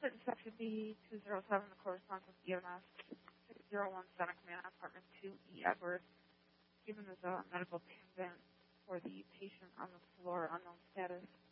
Clinton Section B207, the corresponds with EMS 6017, command apartment 2E Edwards. Given as a medical attendant for the patient on the floor, unknown status.